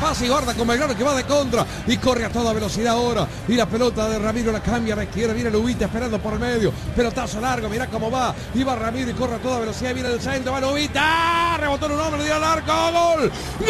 fase gorda con Belgrano que va de contra y corre a toda velocidad ahora. Y la pelota de Ramiro la cambia a la izquierda. Viene Lubita esperando por el medio. Pelotazo largo, mirá cómo va. Y va Ramiro y corre a toda velocidad. Viene el centro, va Lubita. Rebotó en un hombre, dio al arco. ¡Gol! ¡Gol!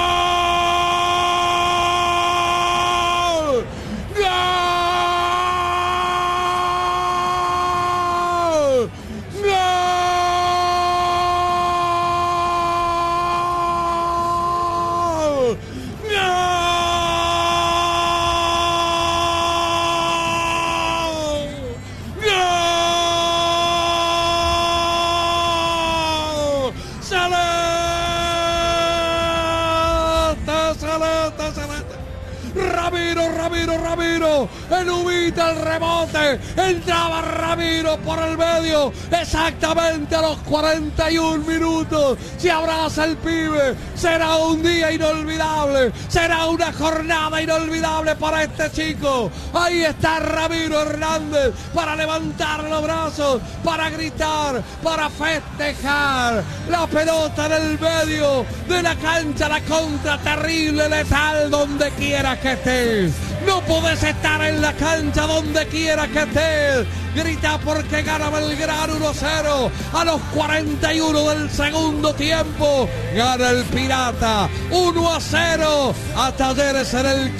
Ramiro, el Ubita, el rebote, entraba Ramiro por el medio, exactamente a los 41 minutos, se abraza el pibe, será un día inolvidable, será una jornada inolvidable para este chico. Ahí está Ramiro Hernández para levantar los brazos, para gritar, para festejar, la pelota en el medio de la cancha, la contra terrible, letal, donde quiera que estés. No podés estar en la cancha donde quiera que estés. Grita porque gana Belgrano 1-0 a los 41 del segundo tiempo. Gana el Pirata 1-0 a Talleres en el